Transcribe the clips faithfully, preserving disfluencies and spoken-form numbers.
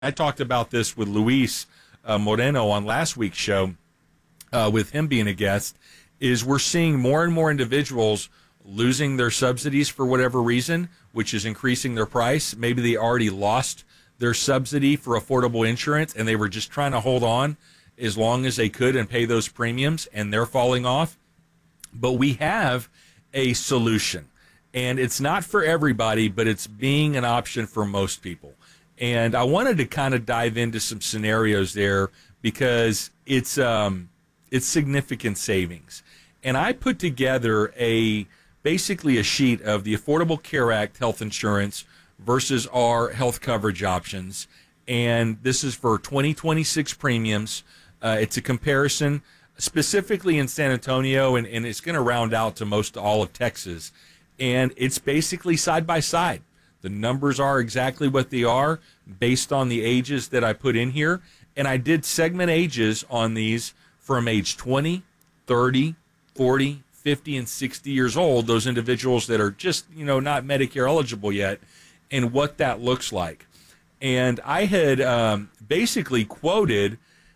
I talked about this with Luis uh, Moreno on last week's show, uh, with him being a guest, is we're seeing more and more individuals losing their subsidies for whatever reason, which is increasing their price. Maybe they already lost their subsidy for affordable insurance, and they were just trying to hold on as long as they could and pay those premiums, and they're falling off. But we have a solution, and it's not for everybody, but it's being an option for most people. And I wanted to kind of dive into some scenarios there because it's um, it's significant savings. And I put together a basically a sheet of the Affordable Care Act health insurance versus our health coverage options. And this is for twenty twenty-six premiums. Uh, it's a comparison specifically in San Antonio, and, and it's going to round out to most all of Texas. And it's basically side by side. The numbers are exactly what they are based on the ages that I put in here. And I did segment ages on these from age twenty, thirty, forty, fifty, and sixty years old, those individuals that are just, you know, not Medicare eligible yet, and what that looks like. And I had um, basically quoted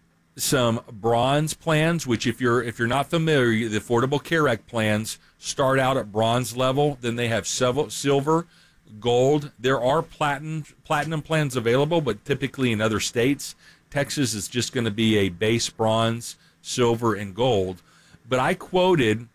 some bronze plans, which if you're if you're not familiar, the Affordable Care Act plans start out at bronze level, then they have several silver, gold. There are platinum platinum plans available, but typically in other states. Texas is just going to be a base bronze, silver, and gold. But I quoted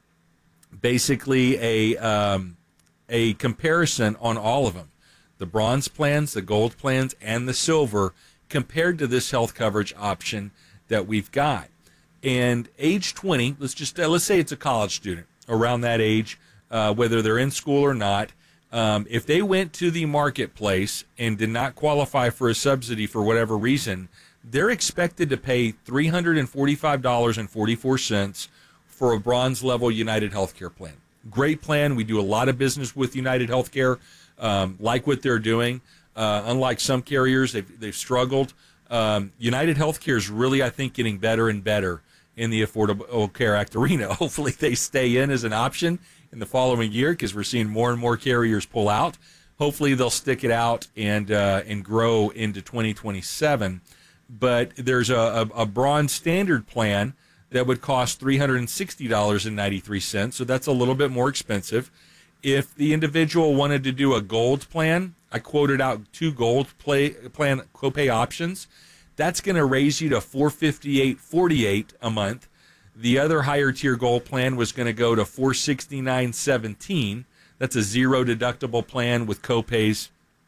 basically a um, a comparison on all of them, the bronze plans, the gold plans, and the silver, compared to this health coverage option that we've got. And age twenty, let's just uh, let's say it's a college student around that age, uh, whether they're in school or not. Um, if they went to the marketplace and did not qualify for a subsidy for whatever reason, they're expected to pay three hundred forty-five dollars and forty-four cents for a bronze level United Healthcare plan. Great plan. We do a lot of business with United Healthcare, um, like what they're doing. Uh, unlike some carriers, they've, they've struggled. Um, United Healthcare is really, I think, getting better and better in the Affordable Care Act arena. Hopefully they stay in as an option in the following year because we're seeing more and more carriers pull out. Hopefully they'll stick it out and uh, and grow into twenty twenty-seven. But there's a, a, a bronze standard plan that would cost three hundred sixty dollars and ninety-three cents, so that's a little bit more expensive. If the individual wanted to do a gold plan, I quoted out two gold play, plan copay options. That's going to raise you to four hundred fifty-eight dollars and forty-eight cents a month. The other higher tier gold plan was going to go to four hundred sixty-nine dollars and seventeen cents. That's a zero deductible plan with copays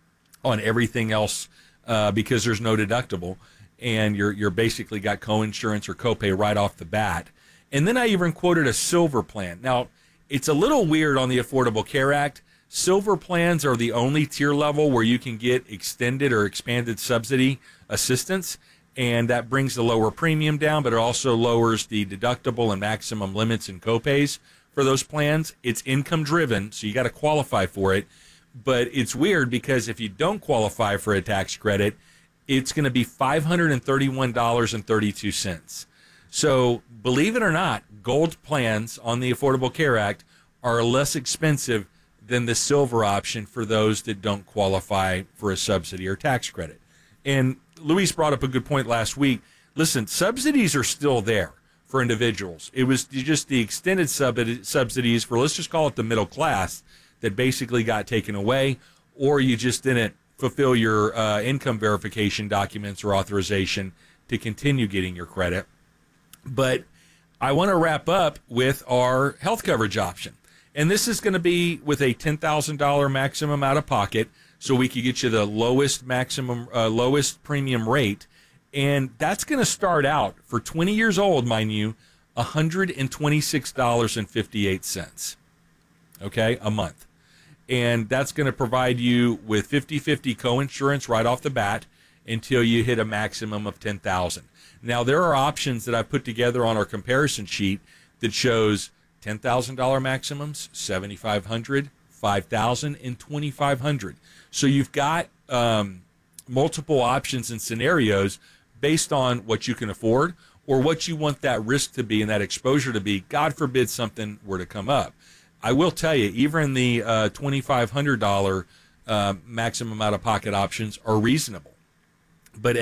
on everything else uh, because there's no deductible. And you're you're basically got coinsurance or copay right off the bat. And then I even quoted a silver plan. Now, it's a little weird on the Affordable Care Act. Silver plans are the only tier level where you can get extended or expanded subsidy assistance, and that brings the lower premium down, but it also lowers the deductible and maximum limits and copays for those plans. It's income driven, so you got to qualify for it. But it's weird because if you don't qualify for a tax credit, it's going to be five hundred thirty-one dollars and thirty-two cents. So believe it or not, gold plans on the Affordable Care Act are less expensive than the silver option for those that don't qualify for a subsidy or tax credit. And Luis brought up a good point last week. Listen, subsidies are still there for individuals. It was just the extended sub- subsidies for, let's just call it the middle class, that basically got taken away, or you just didn't fulfill your uh, income verification documents or authorization to continue getting your credit. But I want to wrap up with our health coverage option. And this is going to be with a ten thousand dollars maximum out of pocket, so we could get you the lowest maximum, uh, lowest premium rate. And that's going to start out for twenty years old, mind you, one hundred twenty-six dollars and fifty-eight cents, okay, a month. And that's going to provide you with fifty-fifty coinsurance right off the bat until you hit a maximum of ten thousand dollars. Now, there are options that I put together on our comparison sheet that shows ten thousand dollars maximums, seventy-five hundred dollars, five thousand dollars, and twenty-five hundred dollars. So you've got um, multiple options and scenarios based on what you can afford or what you want that risk to be and that exposure to be. God forbid something were to come up. I will tell you, even the uh, twenty-five hundred dollars uh, maximum out-of-pocket options are reasonable. but